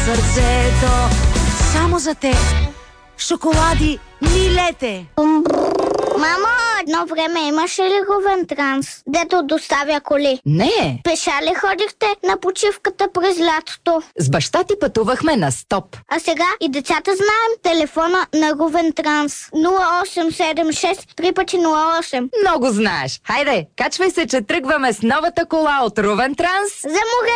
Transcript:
сърцето. Само за теб. Шоколади Милете. Мамо, едно време имаше ли Ровен Транс, дето доставя коли? Не, Пеша ли ходихте на почивката през лятото? с баща ти пътувахме на стоп. А сега и децата знаем телефона на Ровен Транс. 0876 3x08. Много знаеш. Хайде, качвай се, че тръгваме с новата кола от Рувен Транс. За море!